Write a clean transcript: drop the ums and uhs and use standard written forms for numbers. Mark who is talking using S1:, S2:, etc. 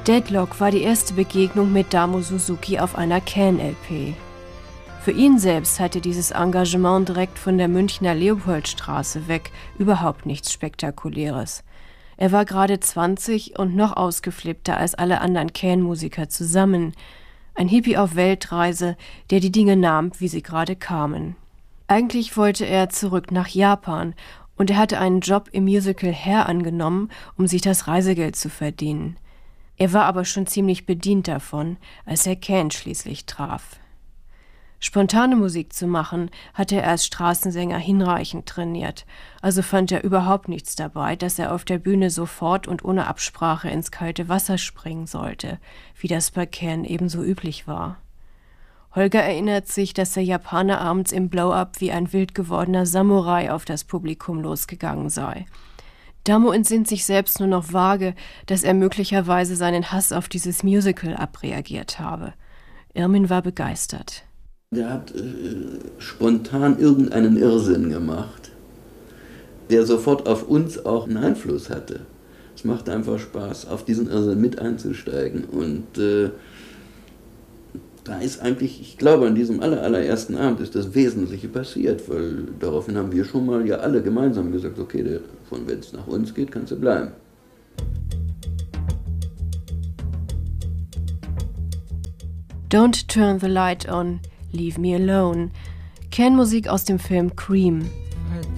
S1: Deadlock war die erste Begegnung mit Damo Suzuki auf einer Can-LP. Für ihn selbst hatte dieses Engagement direkt von der Münchner Leopoldstraße weg überhaupt nichts Spektakuläres. Er war gerade 20 und noch ausgeflippter als alle anderen Can-Musiker zusammen. Ein Hippie auf Weltreise, der die Dinge nahm, wie sie gerade kamen. Eigentlich wollte er zurück nach Japan und er hatte einen Job im Musical Hair angenommen, um sich das Reisegeld zu verdienen. Er war aber schon ziemlich bedient davon, als er Can schließlich traf. Spontane Musik zu machen, hatte er als Straßensänger hinreichend trainiert, also fand er überhaupt nichts dabei, dass er auf der Bühne sofort und ohne Absprache ins kalte Wasser springen sollte, wie das bei Can ebenso üblich war. Holger erinnert sich, dass der Japaner abends im Blow-Up wie ein wild gewordener Samurai auf das Publikum losgegangen sei. Damo entsinnt sich selbst nur noch vage, dass er möglicherweise seinen Hass auf dieses Musical abreagiert habe. Irmin war begeistert.
S2: Der hat spontan irgendeinen Irrsinn gemacht, der sofort auf uns auch einen Einfluss hatte. Es macht einfach Spaß, auf diesen Irrsinn mit einzusteigen. Und da ist eigentlich, ich glaube, an diesem allerersten Abend ist das Wesentliche passiert, weil daraufhin haben wir schon mal ja alle gemeinsam gesagt, okay, wenn es nach uns geht, kannst du bleiben.
S1: Don't turn the light on. Leave Me Alone. Can-Musik aus dem Film Cream.